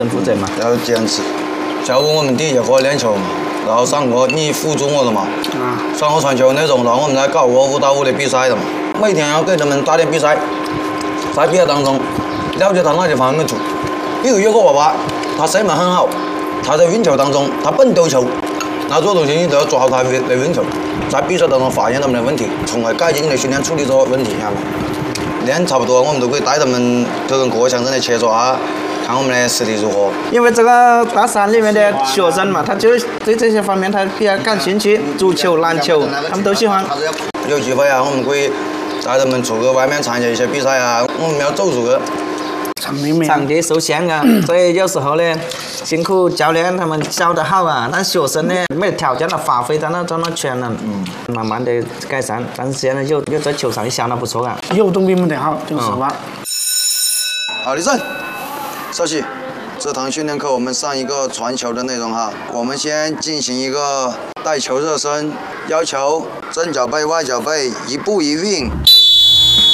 负责嘛， 要坚持。下午我们底下课练球嘛，然后上课你辅助我了嘛，上课传球那种，然后我们再搞个5打5的比赛的嘛。每天要给他们打点比赛，在比赛当中了解他哪些方面做。比如有个娃娃，他射门很好，他在运球当中他笨丢球，那这东西你都要抓好他的运球，在比赛当中发现他们的问题，从而改进的训练处理这个问题，看嘛。练差不多，我们都可以带他们就跟过墙真的切磋啊，看我们的实力如何。 因为这个大山里面的学生嘛，他就对这些方面他比较感兴趣，足球、篮球他们都喜欢。 有机会啊，我们可以带他们出去外面参加一些比赛啊，我们要走出去。 场地受限啊，所以有时候呢，辛苦教练他们教得好啊，但学生呢没条件的发挥到那全能，慢慢的改善，但是现在又在球场相当不错啊。 有动比没得好，就是实话。 好，立正，稍息。这堂训练课我们上一个传球的内容哈，我们先进行一个带球热身，要求正脚背、外脚背一步一运。